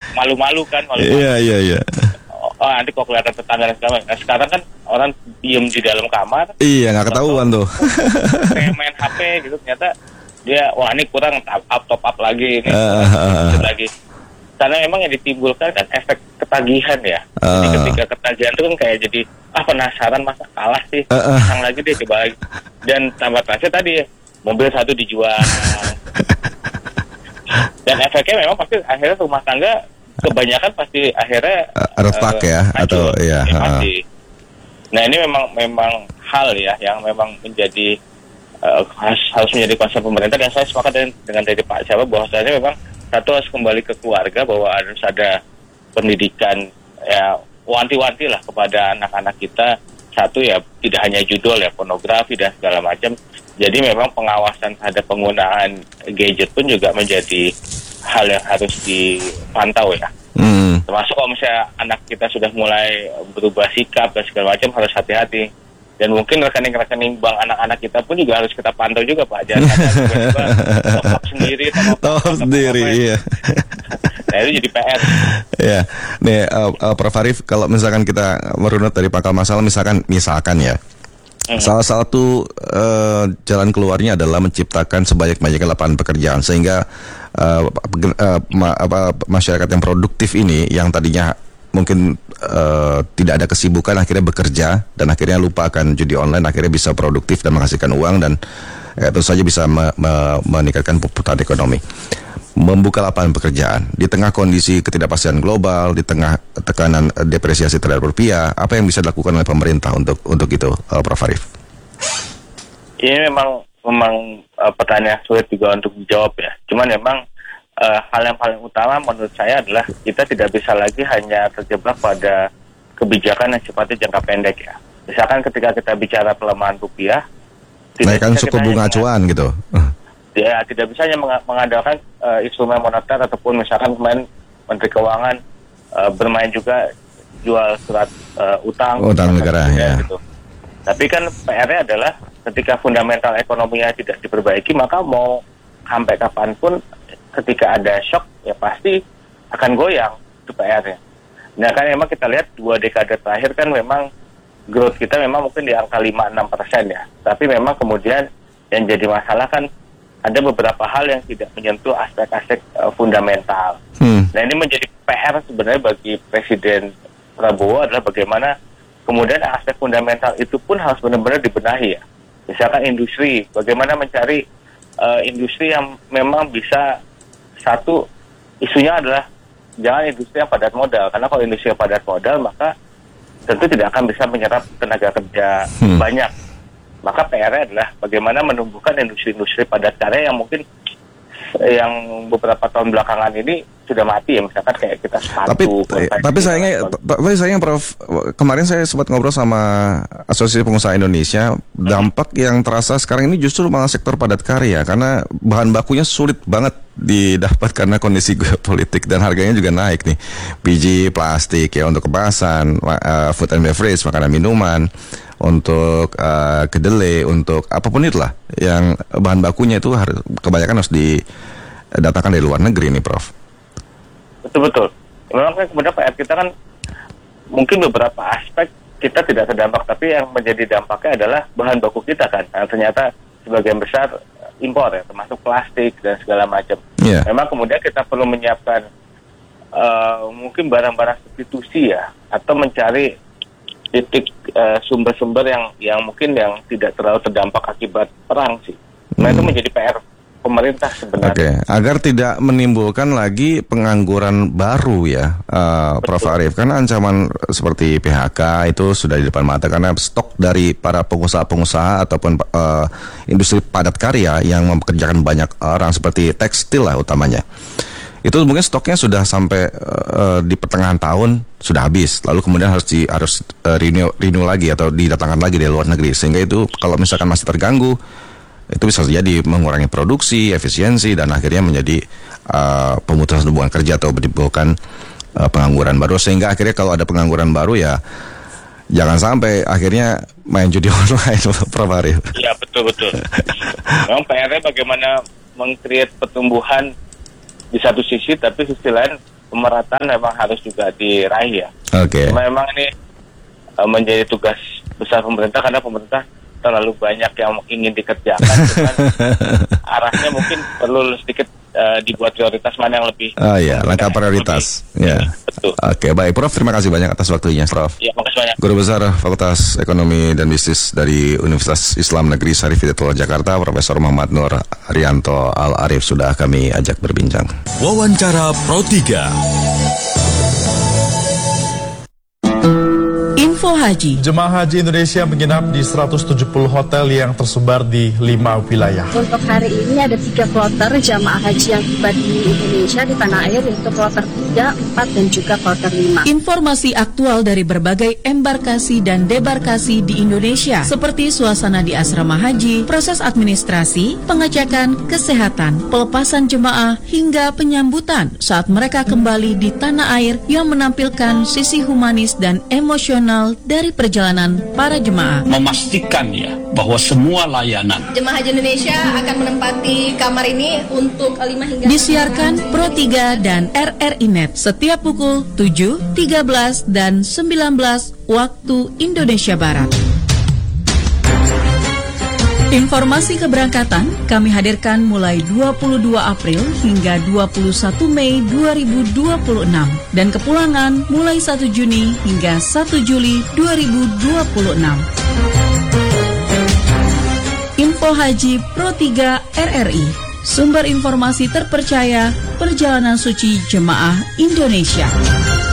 malu-malu kan, Iya. Oh, nanti kok kelihatan tetangga dan segala macam. Nah, sekarang kan orang diem di dalam kamar. Iya, nggak ketahuan tuh. Kayak main HP gitu, ternyata dia, wah ini kurang top up lagi, ini lagi. Karena memang yang ditimbulkan kan efek ketagihan ya. Jadi ketika ketagihan itu kan kayak jadi, penasaran masa kalah sih, pasang lagi deh, coba lagi. Dan tambah trase tadi, mobil satu dijual. Dan efeknya memang pasti akhirnya rumah tangga kebanyakan pasti akhirnya retak ya, atau iya. Pasti. Nah ini memang hal ya yang memang menjadi harus menjadi concern pemerintah, dan saya sepakat dengan dari Pak Syabab bahwasanya memang satu harus kembali ke keluarga, bahwa harus ada pendidikan ya, wanti-wanti lah kepada anak-anak kita. Satu ya, tidak hanya judul ya, pornografi dan segala macam. Jadi memang pengawasan terhadap penggunaan gadget pun juga menjadi hal yang harus dipantau ya. Termasuk kalau misalnya anak kita sudah mulai berubah sikap dan segala macam, harus hati-hati. Dan mungkin rekening-rekening bank anak-anak kita pun juga harus kita pantau juga, Pak. Jangan tiba-tiba top sendiri, iya. Nah itu jadi PR. Ya, nih Prof Arif, kalau misalkan kita merunut dari pangkal masalah, misalkan ya, salah satu jalan keluarnya adalah menciptakan sebanyak-banyaknya lapangan pekerjaan, sehingga masyarakat yang produktif ini, yang tadinya mungkin tidak ada kesibukan, akhirnya bekerja dan akhirnya lupakan judi online, akhirnya bisa produktif dan menghasilkan uang, dan tentu saja bisa meningkatkan perputaran ekonomi, membuka lapangan pekerjaan di tengah kondisi ketidakpastian global, di tengah tekanan depresiasi terhadap rupiah. Apa yang bisa dilakukan oleh pemerintah untuk itu, Prof Arif? Ini memang pertanyaan sulit juga untuk dijawab ya. Cuman memang hal yang paling utama menurut saya adalah kita tidak bisa lagi hanya terjebak pada kebijakan yang sifatnya jangka pendek ya. Misalkan ketika kita bicara pelemahan rupiah, naikkan suku bunga acuan gitu. Ya, tidak bisa hanya mengandalkan instrumen moneter, ataupun misalkan kemarin Menteri Keuangan bermain juga jual surat utang negara ya. Gitu. Tapi kan PR-nya adalah ketika fundamental ekonominya tidak diperbaiki, maka mau sampai kapanpun ketika ada shock ya pasti akan goyang, itu PR-nya. Nah kan memang kita lihat 2 dekade terakhir kan memang growth kita memang mungkin di angka 5-6% ya. Tapi memang kemudian yang jadi masalah kan ada beberapa hal yang tidak menyentuh aspek-aspek fundamental. Nah ini menjadi PR sebenarnya bagi Presiden Prabowo, adalah bagaimana kemudian aspek fundamental itu pun harus benar-benar dibenahi ya. Misalkan industri, bagaimana mencari industri yang memang bisa, satu isunya adalah jangan industri yang padat modal, karena kalau industri yang padat modal maka tentu tidak akan bisa menyerap tenaga kerja banyak. Maka PR-nya adalah bagaimana menumbuhkan industri-industri padat karya yang mungkin yang beberapa tahun belakangan ini sudah mati ya, misalkan kayak kita sepatu. Tapi sayangnya Prof, kemarin saya sempat ngobrol sama Asosiasi Pengusaha Indonesia, dampak yang terasa sekarang ini justru malah sektor padat karya, karena bahan bakunya sulit banget didapat karena kondisi geopolitik, dan harganya juga naik nih. Biji plastik ya untuk kemasan, food and beverage, makanan minuman, untuk kedelai, untuk apapun itulah yang bahan bakunya itu kebanyakan harus didatangkan dari luar negeri nih, Prof. Betul. Memang kan kemudian PR kita kan mungkin beberapa aspek kita tidak terdampak, tapi yang menjadi dampaknya adalah bahan baku kita kan. Nah, ternyata sebagian besar impor ya, termasuk plastik dan segala macam. Yeah. Memang kemudian kita perlu menyiapkan mungkin barang-barang substitusi ya, atau mencari titik sumber-sumber yang mungkin yang tidak terlalu terdampak akibat perang sih. Nah itu menjadi PR pemerintah sebenarnya. Oke, agar tidak menimbulkan lagi pengangguran baru ya, Prof Arif. Karena ancaman seperti PHK itu sudah di depan mata, karena stok dari para pengusaha-pengusaha ataupun industri padat karya yang mempekerjakan banyak orang seperti tekstil lah utamanya. Itu mungkin stoknya sudah sampai di pertengahan tahun sudah habis, lalu kemudian harus renew lagi atau didatangkan lagi dari luar negeri, sehingga itu kalau misalkan masih terganggu, itu bisa jadi mengurangi produksi, efisiensi, dan akhirnya menjadi pemutusan hubungan kerja atau menimbulkan pengangguran baru, sehingga akhirnya kalau ada pengangguran baru ya jangan sampai akhirnya main judi online, Prof Arif. Iya betul. Memang PR-nya bagaimana meng-create pertumbuhan di satu sisi, tapi sisi lain pemerataan memang harus juga diraih ya. Oke. Memang ini menjadi tugas besar pemerintah karena pemerintah terlalu banyak yang ingin dikerjakan. Cuman arahnya mungkin perlu sedikit dibuat prioritas mana yang lebih. Oh iya, langkah prioritas. Ya. Betul. Oke, baik Prof, terima kasih banyak atas waktunya, Prof. Ya, makasih banyak. Guru Besar Fakultas Ekonomi dan Bisnis dari Universitas Islam Negeri Syarif Hidayatullah Jakarta, Profesor Muhammad Nur Arianto Al-Arif sudah kami ajak berbincang. Wawancara Pro 3. Info Haji. Jemaah haji Indonesia menginap di 170 hotel yang tersebar di 5 wilayah. Untuk hari ini ada 3 kloter jamaah haji yang tiba di Indonesia di tanah air, yaitu kloter 3, 4, dan juga kloter 5. Informasi aktual dari berbagai embarkasi dan debarkasi di Indonesia, seperti suasana di asrama haji, proses administrasi, pengecekan kesehatan, pelepasan jemaah, hingga penyambutan saat mereka kembali di tanah air yang menampilkan sisi humanis dan emosional dari perjalanan para jemaah. Memastikan ya bahwa semua layanan jemaah haji Indonesia akan menempati kamar ini untuk 5 hingga disiarkan Pro 3 dan RRI Net setiap pukul 7, 13, dan 19 waktu Indonesia Barat. Informasi keberangkatan kami hadirkan mulai 22 April hingga 21 Mei 2026 dan kepulangan mulai 1 Juni hingga 1 Juli 2026. Info Haji Pro 3 RRI, sumber informasi terpercaya perjalanan suci jemaah Indonesia.